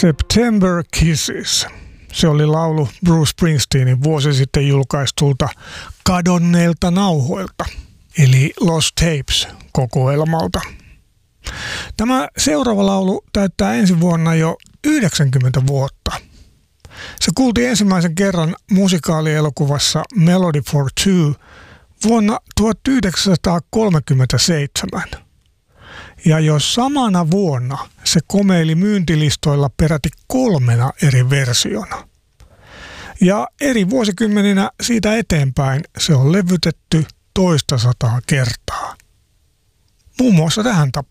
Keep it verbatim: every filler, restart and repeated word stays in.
September Kisses. Se oli laulu Bruce Springsteenin vuosi sitten julkaistulta Kadonneilta nauhoilta, eli Lost Tapes-kokoelmalta. Tämä seuraava laulu täyttää ensi vuonna jo yhdeksänkymmentä vuotta. Se kuultiin ensimmäisen kerran musikaalielokuvassa Melody for Two vuonna tuhatyhdeksänsataakolmekymmentäseitsemän. Ja jo samana vuonna se komeili myyntilistoilla peräti kolmena eri versiona. Ja eri vuosikymmeninä siitä eteenpäin se on levytetty toista sataa kertaa. Muun muassa tähän tapaan.